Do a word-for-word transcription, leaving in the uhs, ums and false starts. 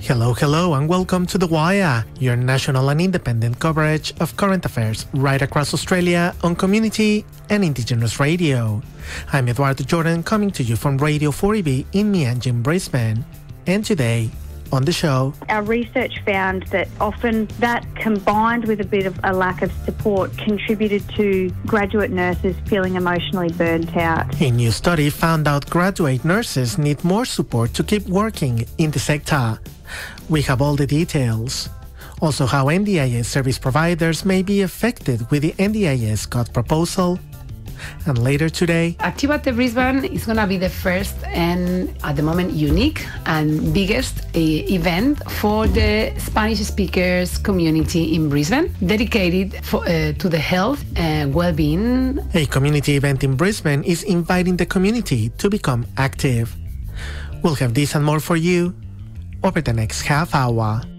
Hello, hello, and welcome to The Wire, your national and independent coverage of current affairs right across Australia on community and Indigenous radio. I'm Eduardo Jordan, coming to you from Radio four E B in Meanjin, Brisbane. And today, on the show, our research found that often that combined with a bit of a lack of support contributed to graduate nurses feeling emotionally burnt out. A new study found out graduate nurses need more support to keep working in the sector. We have all the details. Also, how N D I S service providers may be affected with the N D I S cut proposal. And later today, Activate Brisbane is going to be the first and at the moment unique and biggest uh, event for the Spanish speakers community in Brisbane, dedicated for, uh, to the health and well-being. A community event in Brisbane is inviting the community to become active. We'll have this and more for you over the next half hour.